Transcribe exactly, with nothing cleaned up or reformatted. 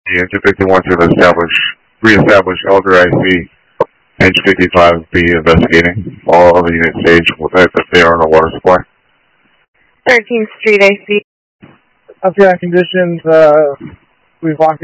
The engine fifty-one to establish, re-establish Elder I C, engine fifty-five be investigating. All other units stage with that if they are on a water supply. thirteenth Street I C. Up here on conditions, uh, we've walked